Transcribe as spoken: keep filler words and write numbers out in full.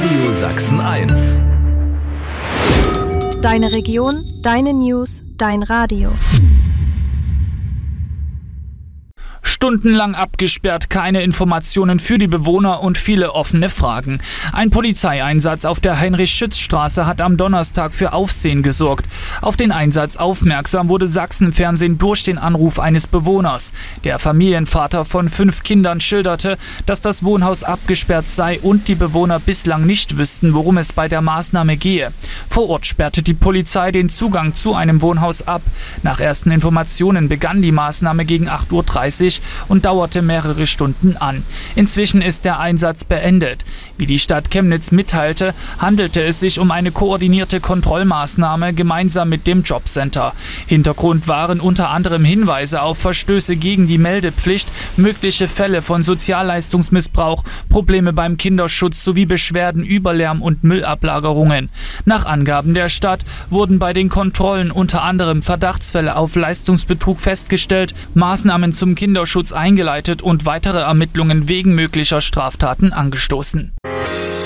Radio Sachsen eins. Deine Region, deine News, dein Radio. Stundenlang abgesperrt, keine Informationen für die Bewohner und viele offene Fragen. Ein Polizeieinsatz auf der Heinrich-Schütz-Straße hat am Donnerstag für Aufsehen gesorgt. Auf den Einsatz aufmerksam wurde Sachsenfernsehen durch den Anruf eines Bewohners. Der Familienvater von fünf Kindern schilderte, dass das Wohnhaus abgesperrt sei und die Bewohner bislang nicht wüssten, worum es bei der Maßnahme gehe. Vor Ort sperrte die Polizei den Zugang zu einem Wohnhaus ab. Nach ersten Informationen begann die Maßnahme gegen acht Uhr dreißig und dauerte mehrere Stunden an. Inzwischen ist der Einsatz beendet. Wie die Stadt Chemnitz mitteilte, handelte es sich um eine koordinierte Kontrollmaßnahme gemeinsam mit dem Jobcenter. Hintergrund waren unter anderem Hinweise auf Verstöße gegen die Meldepflicht, mögliche Fälle von Sozialleistungsmissbrauch, Probleme beim Kinderschutz sowie Beschwerden über Lärm- und Müllablagerungen. Nach Angaben der Stadt wurden bei den Kontrollen unter anderem Verdachtsfälle auf Leistungsbetrug festgestellt, Maßnahmen zum Kinderschutz eingeleitet und weitere Ermittlungen wegen möglicher Straftaten angestoßen.